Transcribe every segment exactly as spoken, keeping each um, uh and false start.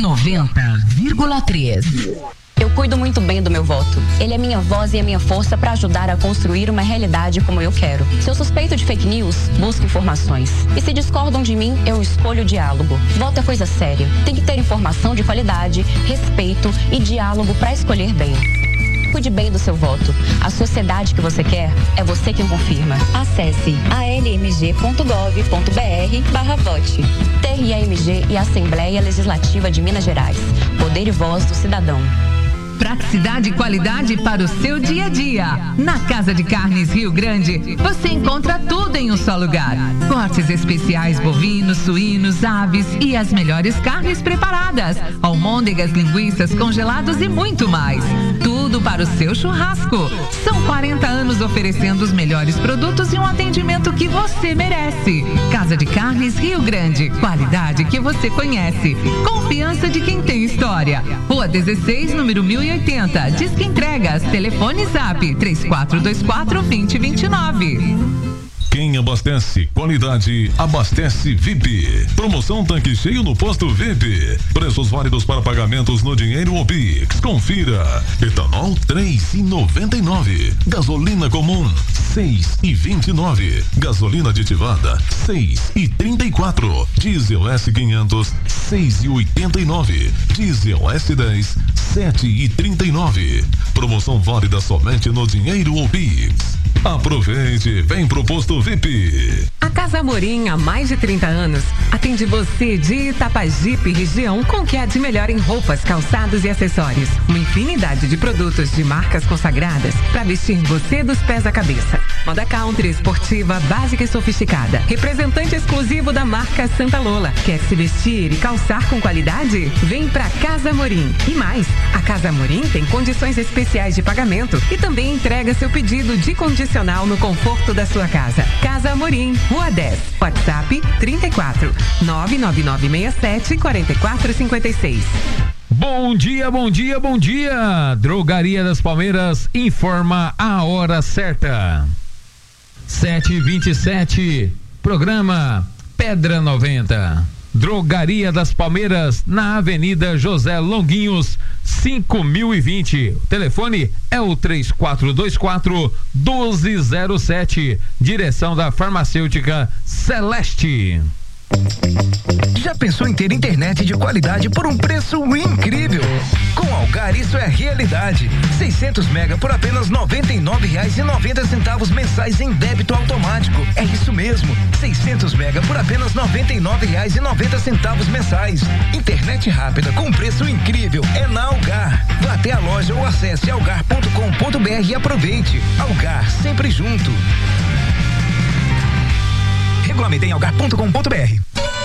noventa vírgula três. Eu cuido muito bem do meu voto. Ele é minha voz e a minha força para ajudar a construir uma realidade como eu quero. Se eu suspeito de fake news, busco informações. E se discordam de mim, eu escolho o diálogo. Voto é coisa séria. Tem que ter informação de qualidade, respeito e diálogo para escolher bem. Cuide bem do seu voto. A sociedade que você quer é você quem confirma. Acesse a l m g ponto gov ponto b r barra vote. T R A M G e Assembleia Legislativa de Minas Gerais. Poder e voz do cidadão. Praticidade e qualidade para o seu dia a dia. Na Casa de Carnes Rio Grande, você encontra tudo em um só lugar. Cortes especiais bovinos, suínos, aves e as melhores carnes preparadas. Almôndegas, linguiças, congelados e muito mais. Tudo para o seu churrasco. São quarenta anos oferecendo os melhores produtos e um atendimento que você merece. Casa de Carnes Rio Grande. Qualidade que você conhece. Confiança de quem tem história. Rua dezesseis, número mil e oitenta. Disque Entregas. Telefone Zap três quatro dois quatro, dois zero dois nove. Quem abastece qualidade, abastece V I P. Promoção tanque cheio no posto V I P. Preços válidos para pagamentos no dinheiro ou Pix. Confira. Etanol três e noventa e nove. Gasolina comum seis e vinte e nove. Gasolina aditivada seis e trinta e quatro. Diesel S quinhentos seis e oitenta e nove. Diesel S dez sete e trinta e nove. Promoção válida somente no dinheiro ou Pix. Aproveite, vem pro posto V I P. A Casa Amorim, há mais de trinta anos, atende você de Itapajipe, região, com o que há de melhor em roupas, calçados e acessórios. Uma infinidade de produtos de marcas consagradas para vestir você dos pés à cabeça. Moda country, esportiva, básica e sofisticada. Representante exclusivo da marca Santa Lola. Quer se vestir e calçar com qualidade? Vem pra Casa Amorim. E mais, a Casa Amorim tem condições especiais de pagamento e também entrega seu pedido de condicional no conforto da sua casa. Casa Amorim, Rua dez. WhatsApp trinta e quatro, nove nove nove seis sete, quatro quatro cinco seis. Bom dia, bom dia, bom dia. Drogaria das Palmeiras informa a hora certa. sete e vinte e sete. Programa Pedra noventa. Drogaria das Palmeiras, na Avenida José Longuinhos, cinco mil e vinte. O telefone é o três quatro dois quatro, um dois zero sete. Direção da Farmacêutica Celeste. Já pensou em ter internet de qualidade por um preço incrível? Com Algar isso é realidade. seiscentos mega por apenas noventa e nove reais e noventa centavos mensais em débito automático. É isso mesmo, seiscentos mega por apenas noventa e nove reais e noventa centavos mensais. Internet rápida com preço incrível é na Algar. Vá até a loja ou acesse algar ponto com ponto b r e aproveite. Algar, sempre junto. Regulamento em algar ponto com ponto b r.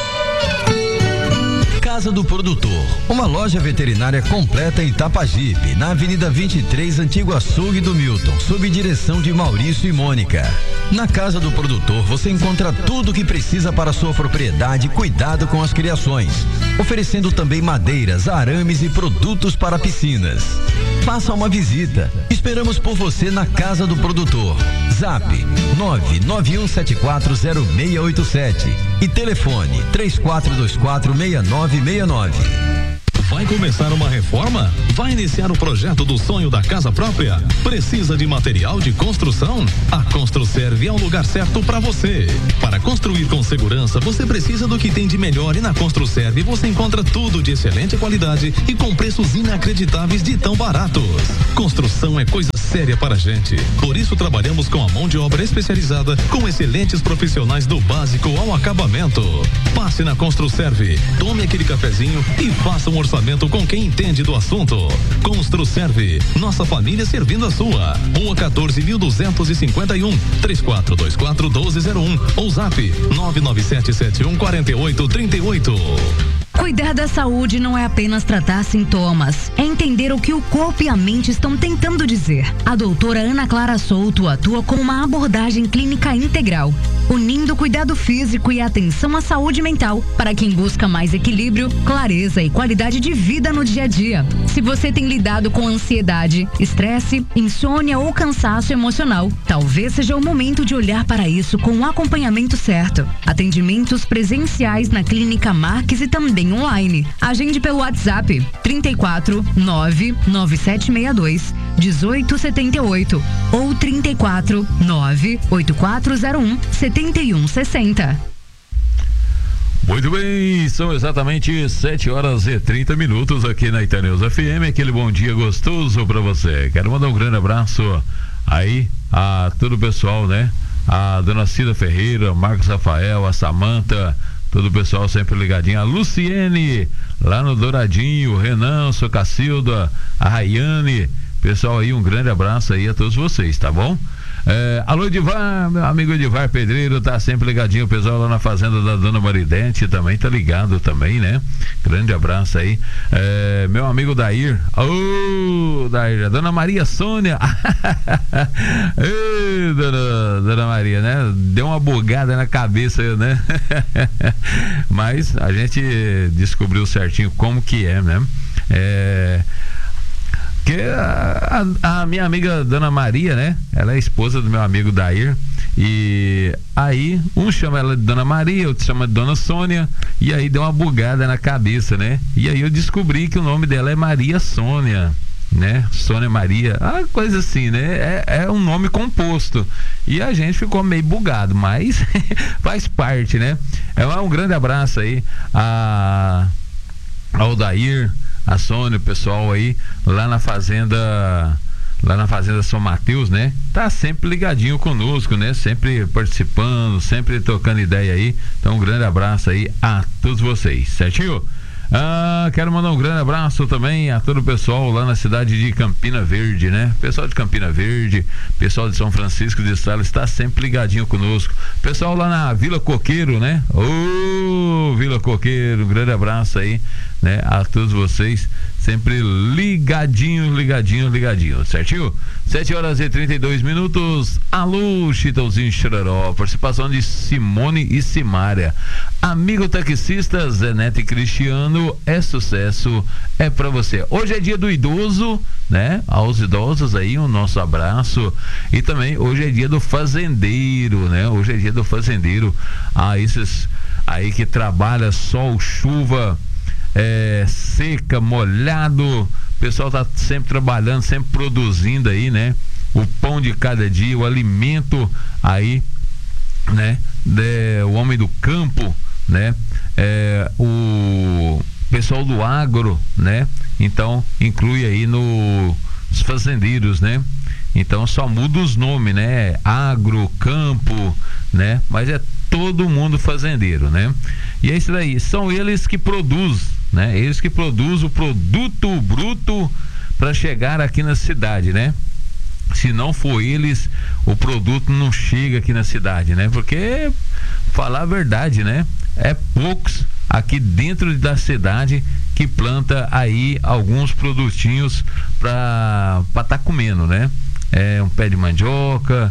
Casa do Produtor, uma loja veterinária completa em Itapajipe, na Avenida vinte e três, Antigo Açougue do Milton, sob direção de Maurício e Mônica. Na Casa do Produtor você encontra tudo o que precisa para sua propriedade e cuidado com as criações, oferecendo também madeiras, arames e produtos para piscinas. Faça uma visita. Esperamos por você na Casa do Produtor. Zap nove nove um sete quatro zero seis oito sete e telefone três quatro dois quatro, seis nove seis nove. Vai começar uma reforma? Vai iniciar o projeto do sonho da casa própria? Precisa de material de construção? A Construserve é o lugar certo para você. Para construir com segurança, você precisa do que tem de melhor e na Construserve você encontra tudo de excelente qualidade e com preços inacreditáveis de tão baratos. Construção é coisa séria para a gente. Por isso trabalhamos com a mão de obra especializada, com excelentes profissionais do básico ao acabamento. Passe na Construserve, tome aquele cafezinho e faça um orçamento com quem entende do assunto. Construserve, nossa família servindo a sua. Rua quatorze mil duzentos e cinquenta e um, três quatro dois quatro, um dois zero um ou zap nove nove sete sete um quatro oito três oito. Cuidar da saúde não é apenas tratar sintomas, é entender o que o corpo e a mente estão tentando dizer. A doutora Ana Clara Souto atua com uma abordagem clínica integral. unindo cuidado físico e atenção à saúde mental para quem busca mais equilíbrio, clareza e qualidade de vida no dia a dia. Se você tem lidado com ansiedade, estresse, insônia ou cansaço emocional, talvez seja o momento de olhar para isso com o acompanhamento certo. Atendimentos presenciais na Clínica Marques e também online. Agende pelo WhatsApp trinta e quatro, nove nove sete seis dois, um oito sete oito ou trinta e quatro, nove oito quatro zero um, sete um seis zero. Muito bem, são exatamente sete horas e trinta minutos aqui na Itaneus F M, aquele bom dia gostoso pra você. Quero mandar um grande abraço aí a todo o pessoal, né? A dona Cida Ferreira, Marcos Rafael, a Samanta, todo o pessoal sempre ligadinho, a Luciene lá no Douradinho, o Renan, a Cacilda, a Rayane, pessoal aí, um grande abraço aí a todos vocês, tá bom? É, alô Edivar, meu amigo Edivar Pedreiro, tá sempre ligadinho, o pessoal lá na fazenda da Dona Maridente também tá ligado também, né? Grande abraço aí. É, meu amigo Dair, ô oh, Dair, a Dona Maria Sônia, Ei, dona, dona Maria, né? Deu uma bugada na cabeça, né? Mas a gente descobriu certinho como que é, né? É... Que a, a, a minha amiga Dona Maria, né? Ela é esposa do meu amigo Dair. E aí, um chama ela de Dona Maria, outro chama de Dona Sônia. E aí deu uma bugada na cabeça, né? E aí eu descobri que o nome dela é Maria Sônia, né? Sônia Maria, ah, coisa assim, né? É, é um nome composto. E a gente ficou meio bugado, mas faz parte, né? É um grande abraço aí a, ao Dair, a Sônia, o pessoal aí lá na fazenda, lá na fazenda São Mateus, né? Tá sempre ligadinho conosco, né? Sempre participando, sempre trocando ideia aí. Então um grande abraço aí a todos vocês, certinho? Ah, quero mandar um grande abraço também a todo o pessoal lá na cidade de Campina Verde, né? Pessoal de Campina Verde, pessoal de São Francisco de Sales está sempre ligadinho conosco. Pessoal lá na Vila Coqueiro, né? Ô, oh, Vila Coqueiro, um grande abraço aí, né? A todos vocês, sempre ligadinhos, ligadinhos, ligadinhos, certinho? sete horas e trinta e dois minutos. Alô, Chitãozinho Chororó, participação de Simone e Simária. Amigo taxista, Zé Neto e Cristiano, é sucesso, é pra você. Hoje é dia do idoso, né? Aos idosos aí, o nosso abraço. E também hoje é dia do fazendeiro, né? Hoje é dia do fazendeiro. Ah, esses aí que trabalha sol, chuva, é, seca, molhado, o pessoal tá sempre trabalhando, sempre produzindo aí, né? O pão de cada dia, o alimento aí, né? De, o homem do campo, né? É, o pessoal do agro, né? Então inclui aí no, os fazendeiros, né? Então só muda os nomes, né? Agro, campo, né? Mas é todo mundo fazendeiro, né? E é isso daí, são eles que produzem, né? Eles que produzem o produto bruto para chegar aqui na cidade, né? Se não for eles, o produto não chega aqui na cidade, né? Porque, falar a verdade, né? É poucos aqui dentro da cidade que planta aí alguns produtinhos para para tá comendo, né? É um pé de mandioca,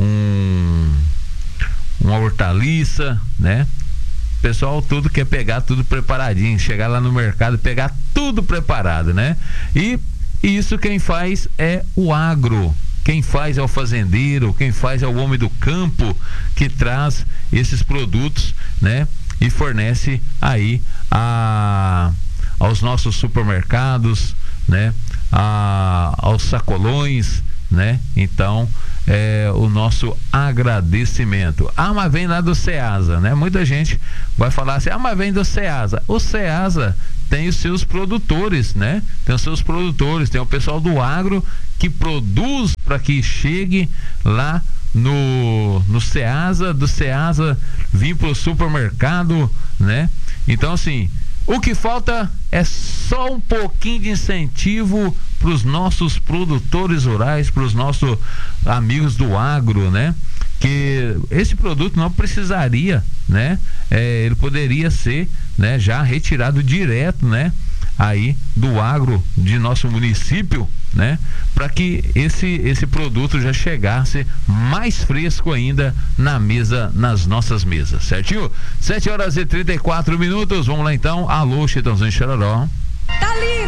um uma hortaliça, né? O pessoal tudo quer pegar tudo preparadinho, chegar lá no mercado, pegar tudo preparado, né? E isso quem faz é o agro, quem faz é o fazendeiro, quem faz é o homem do campo que traz esses produtos, né? E fornece aí a, aos nossos supermercados, né? A, aos sacolões, né? Então é o nosso agradecimento. Ah, mas vem lá do Ceasa, né? Muita gente vai falar assim, ah, mas vem do Ceasa. O Ceasa tem os seus produtores, né? Tem os seus produtores, tem o pessoal do agro que produz para que chegue lá no, no Ceasa, do Ceasa vir pro supermercado, né? Então assim, o que falta é só um pouquinho de incentivo para os nossos produtores rurais, para os nossos amigos do agro, né? Que esse produto não precisaria, né? É, ele poderia ser, né? Já retirado direto, né? Aí do agro de nosso município, né? Para que esse, esse produto já chegasse mais fresco ainda na mesa, nas nossas mesas, certinho? sete horas e trinta e quatro minutos, vamos lá então. Alô, Chitãozinho e Chororó. Tá ali!